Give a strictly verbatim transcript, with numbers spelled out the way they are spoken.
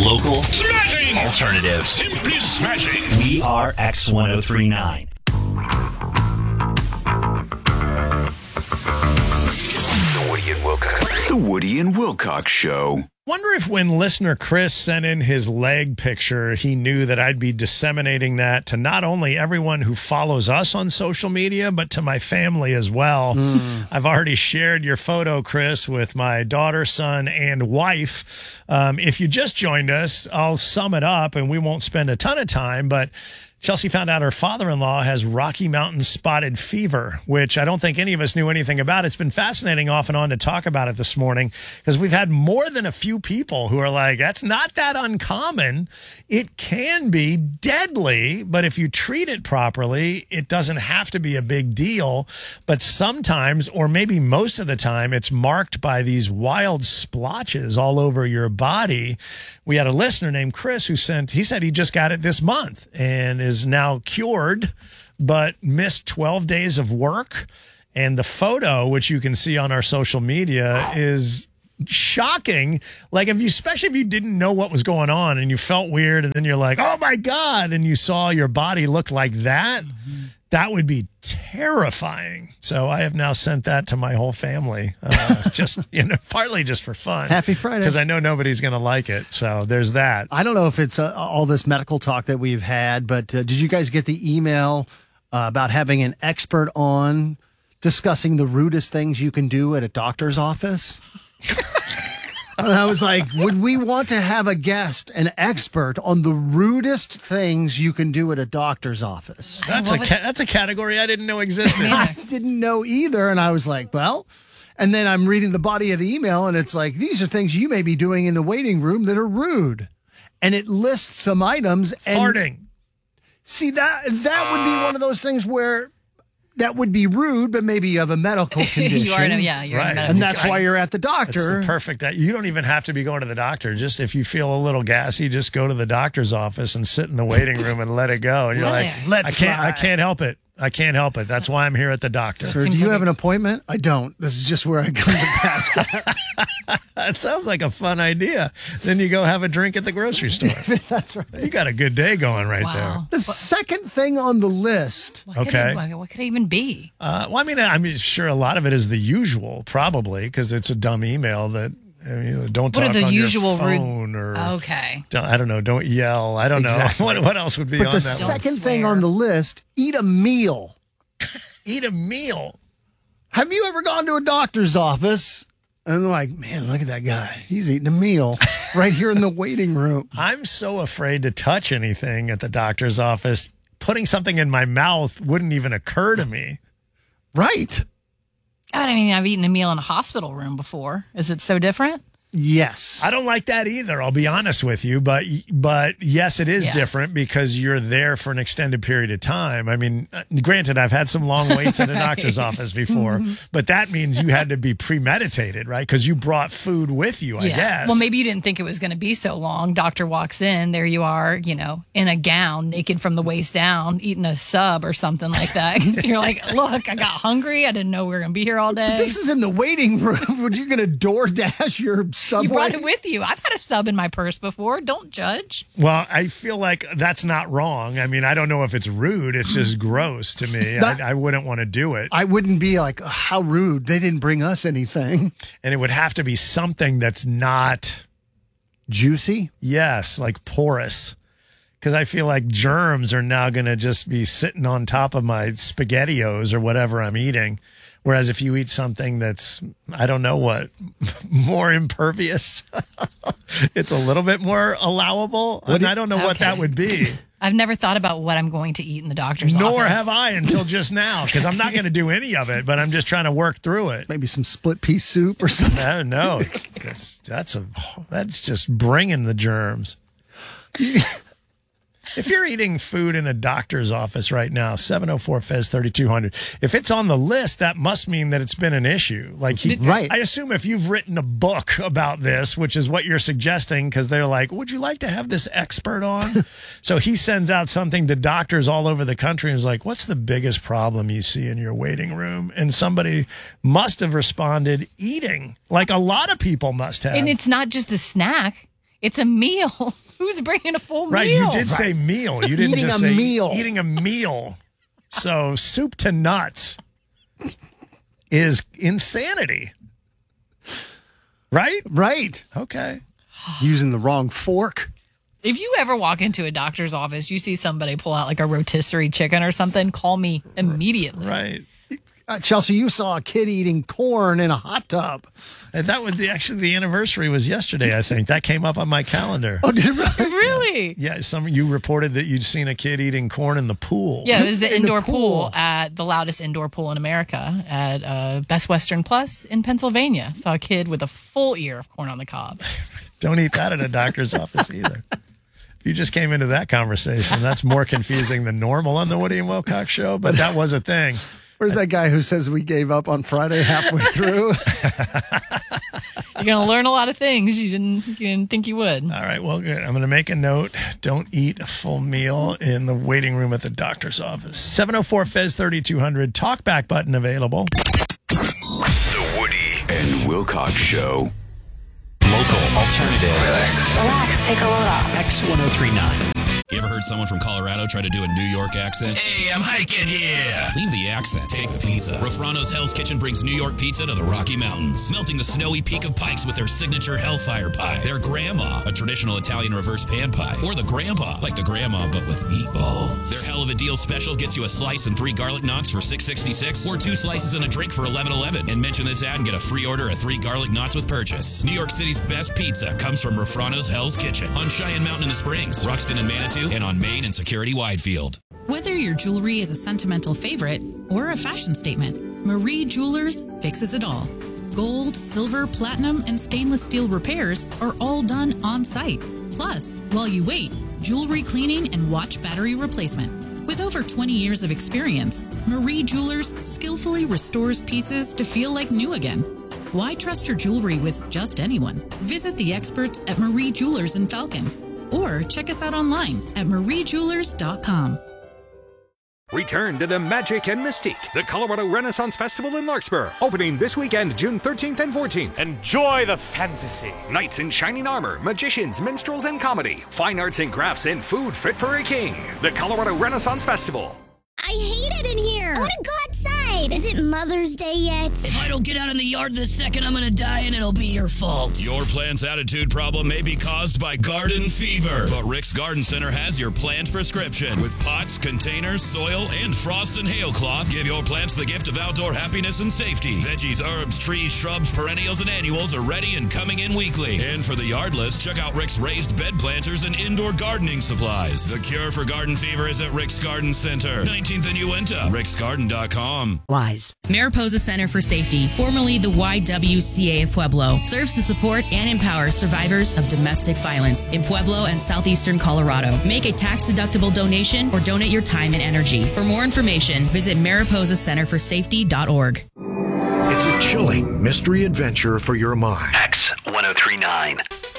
Local. Smashing. Alternative. Simply smashing. We are X ten thirty-nine. The Woody and Wilcox. The Woody and Wilcox Show. Wonder if when listener Chris sent in his leg picture, he knew that I'd be disseminating that to not only everyone who follows us on social media, but to my family as well. Mm. I've already shared your photo, Chris, with my daughter, son, and wife. Um, if you just joined us, I'll sum it up, and we won't spend a ton of time, but Chelsea found out her father-in-law has Rocky Mountain spotted fever, which I don't think any of us knew anything about. It's been fascinating off and on to talk about it this morning because we've had more than a few people who are like, that's not that uncommon. It can be deadly, but if you treat it properly, it doesn't have to be a big deal. But sometimes, or maybe most of the time, it's marked by these wild splotches all over your body. We had a listener named Chris who sent, he said he just got it this month and is is now cured, but missed twelve days of work. And the photo, which you can see on our social media, is shocking. Like, if you, especially if you didn't know what was going on and you felt weird and then you're like, oh my God, and you saw your body look like that, mm-hmm. that would be terrifying. So I have now sent that to my whole family, uh, just, you know, partly just for fun. Happy Friday. Because I know nobody's going to like it. So there's that. I don't know if it's uh, all this medical talk that we've had, but uh, did you guys get the email uh, about having an expert on discussing the rudest things you can do at a doctor's office? And I was like, would we want to have a guest, an expert on the rudest things you can do at a doctor's office? That's a ca- that's a category I didn't know existed. I didn't know either. And I was like, well, and then I'm reading the body of the email and it's like, these are things you may be doing in the waiting room that are rude. And it lists some items. And farting. See, that that would be one of those things where that would be rude, but maybe you have a medical condition. you are in a, yeah, you're right. in a medical And that's why you're at the doctor. That's the perfect. You don't even have to be going to the doctor. Just if you feel a little gassy, just go to the doctor's office and sit in the waiting room and let it go. And you're Let like, it. Let I can't, fly. I can't help it. I can't help it. That's why I'm here at the doctor. Sir, do Seems you like have a- an appointment? I don't. This is just where I come to pass gas. That sounds like a fun idea. Then you go have a drink at the grocery store. That's right. You got a good day going right Wow. The second thing on the list. What could Okay. it, what, what could it even be? there. Uh, well, I mean, I'm sure a lot of it is the usual, probably, because it's a dumb email that I mean, don't What talk are the on usual your rude- phone or Okay. don't, I don't know. Don't yell. I don't Exactly. know. What what else would be But on the that list? second swear. thing on the list, eat a meal. Eat a meal. Have you ever gone to a doctor's office and like, man, look at that guy. He's eating a meal right here in the waiting room. I'm so afraid to touch anything at the doctor's office. Putting something in my mouth wouldn't even occur to me. Right. God, I mean, I've eaten a meal in a hospital room before. Is it so different? Yes. I don't like that either, I'll be honest with you. But but yes, it is Yeah. different because you're there for an extended period of time. I mean, uh, granted, I've had some long waits in a doctor's office before, but that means you had to be premeditated, right? Because you brought food with you, I guess. Well, maybe you didn't think it was going to be so long. Doctor walks in, there you are, you know, in a gown, naked from the waist down, eating a sub or something like that. You're like, look, I got hungry. I didn't know we were going to be here all day. This is in the waiting room. Would you going to door dash your Subway? You brought it with you. I've had a sub in my purse before. Don't judge. Well, I feel like that's not wrong. I mean, I don't know if it's rude. It's just gross to me. That- I, I wouldn't want to do it. I wouldn't be like, oh, how rude. They didn't bring us anything. And it would have to be something that's not, Juicy? yes, like porous. Because I feel like germs are now going to just be sitting on top of my SpaghettiOs or whatever I'm eating. Whereas if you eat something that's, I don't know what, more impervious, it's a little bit more allowable. And do- I don't know what that Okay. would be. I've never thought about what I'm going to eat in the doctor's office. Nor have I until just now, because I'm not going to do any of it, but I'm just trying to work through it. Maybe some split pea soup or something. I don't know. It's, that's, that's, a, that's just bringing the germs. If you're eating food in a doctor's office right now, seven oh four F E Z thirty-two hundred, if it's on the list, that must mean that it's been an issue. Like he, Right. I assume if you've written a book about this, which is what you're suggesting, because they're like, would you like to have this expert on? So he sends out something to doctors all over the country and is like, what's the biggest problem you see in your waiting room? And somebody must have responded, eating. Like a lot of people must have. And it's not just the snack. It's a meal. Who's bringing a full Right, meal? you did say meal. You didn't Eating just a say meal. eating a meal. So soup to nuts is insanity. Right? Right. Okay. Using the wrong fork. If you ever walk into a doctor's office, you see somebody pull out like a rotisserie chicken or something, call me immediately. Right. Uh, Chelsea, you saw a kid eating corn in a hot tub. And that was the actually the anniversary was yesterday, I think. That came up on my calendar. Oh, did it really? Really? Yeah, some you reported that you'd seen a kid eating corn in the pool. Yeah, it was the In the indoor pool. pool at the loudest indoor pool in America at uh, Best Western Plus in Pennsylvania. Saw a kid with a full ear of corn on the cob. Don't eat that at a doctor's office either. If you just came into that conversation, that's more confusing than normal on the Woody and Wilcox show, but that was a thing. Where's that guy who says we gave up on Friday halfway through? You're going to learn a lot of things you didn't you didn't think you would. All right, well, good. I'm going to make a note. Don't eat a full meal in the waiting room at the doctor's office. seven oh four F E Z thirty-two hundred. Talkback button available. The Woody and Wilcox Show. Local alternative. Relax, take a load off. X ten thirty-nine. You ever heard someone from Colorado try to do a New York accent? Hey, I'm hiking here. Leave the accent. Take the pizza. Rafrano's Hell's Kitchen brings New York pizza to the Rocky Mountains, melting the snowy peak of Pikes with their signature Hellfire pie. Their Grandma, a traditional Italian reverse pan pie. Or the Grandpa, like the grandma but with meatballs. Their Hell of a Deal special gets you a slice and three garlic knots for six sixty-six, or two slices and a drink for eleven eleven. And mention this ad and get a free order of three garlic knots with purchase. New York City's best pizza comes from Rafrano's Hell's Kitchen on Cheyenne Mountain in the Springs, Ruxton and Manitou, and on Main and Security Widefield. Whether your jewelry is a sentimental favorite or a fashion statement, Marie Jewelers fixes it all. Gold, silver, platinum, and stainless steel repairs are all done on site. Plus, while you wait, jewelry cleaning and watch battery replacement. With over twenty years of experience, Marie Jewelers skillfully restores pieces to feel like new again. Why trust your jewelry with just anyone? Visit the experts at Marie Jewelers in Falcon. Or check us out online at marie jewelers dot com. Return to the magic and mystique, the Colorado Renaissance Festival in Larkspur, opening this weekend, June thirteenth and fourteenth. Enjoy the fantasy. Knights in shining armor, magicians, minstrels, and comedy, fine arts and crafts, and food fit for a king. The Colorado Renaissance Festival. I hate it in here. I want to go outside. Is it Mother's Day yet? If I don't get out in the yard this second, I'm going to die and it'll be your fault. Your plant's attitude problem may be caused by garden fever, but Rick's Garden Center has your plant prescription. With pots, containers, soil, and frost and hail cloth, give your plants the gift of outdoor happiness and safety. Veggies, herbs, trees, shrubs, perennials, and annuals are ready and coming in weekly. And for the yardless, check out Rick's raised bed planters and indoor gardening supplies. The cure for garden fever is at Rick's Garden Center, nineteenth and Uinta, ricks garden dot com. Wise. Mariposa Center for Safety, formerly the Y W C A of Pueblo, serves to support and empower survivors of domestic violence in Pueblo and southeastern Colorado. Make a tax-deductible donation or donate your time and energy. For more information, visit mariposa center for safety dot org. It's a chilling mystery adventure for your mind. X ten thirty-nine.